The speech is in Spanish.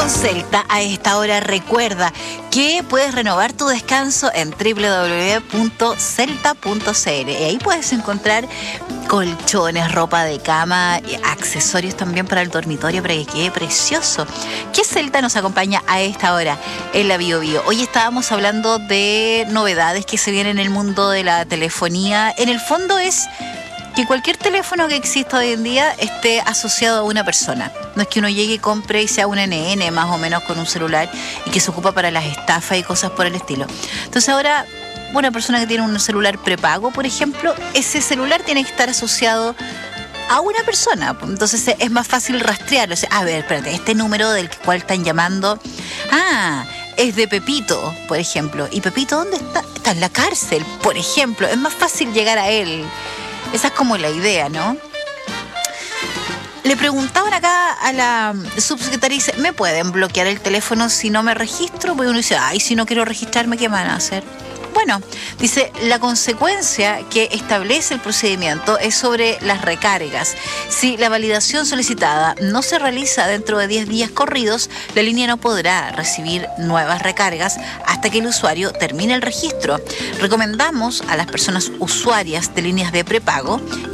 con Celta. A esta hora recuerda que puedes renovar tu descanso en www.celta.cl. Y ahí puedes encontrar colchones, ropa de cama, accesorios también para el dormitorio para que quede precioso. ¿Qué Celta nos acompaña a esta hora en la Bio Bio? Hoy estábamos hablando de novedades que se vienen en el mundo de la telefonía. En el fondo es que cualquier teléfono que exista hoy en día esté asociado a una persona. No es que uno llegue y compre y sea un NN más o menos con un celular y que se ocupa para las estafas y cosas por el estilo. Entonces ahora una persona que tiene un celular prepago, por ejemplo, ese celular tiene que estar asociado a una persona. Entonces es más fácil rastrearlo. O sea, a ver, espérate, este número del cual están llamando, es de Pepito, por ejemplo. ¿Y Pepito dónde está? Está en la cárcel, por ejemplo. Es más fácil llegar a él. Esa es como la idea, ¿no? Le preguntaban acá a la subsecretaria, dice, ¿me pueden bloquear el teléfono si no me registro? Pues uno dice, si no quiero registrarme, ¿qué van a hacer? Bueno, dice, la consecuencia que establece el procedimiento es sobre las recargas. Si la validación solicitada no se realiza dentro de 10 días corridos, la línea no podrá recibir nuevas recargas hasta que el usuario termine el registro. Recomendamos a las personas usuarias de líneas de prepago